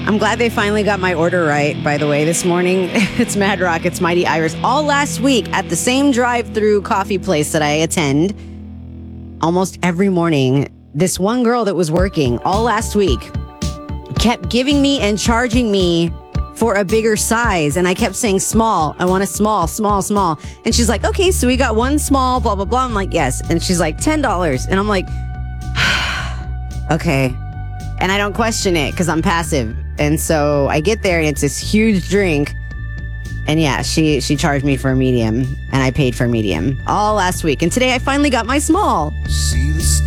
I'm glad they finally got my order right, by the way, this morning. It's Mad Rock, it's Mighty Iris. All last week at the same drive-through coffee place that I attend, almost every morning, this one girl that was working all last week kept giving me and charging me for a bigger size. And I kept saying small. I want a small, small, small. And she's like, okay, so we got one small, blah, blah, blah. I'm like, yes. And she's like, $10. And I'm like, okay. And I don't question it because I'm passive. And so I get there and it's this huge drink. And yeah, she charged me for a medium and I paid for a medium all last week. And today I finally got my small. See the